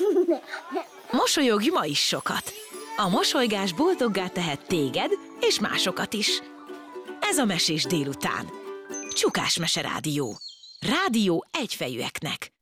Mosolyogj ma is sokat! A mosolygás boldoggá tehet téged és másokat is. Ez a Mesés délután. Csukás Mese Rádió. Rádió egyfejűeknek.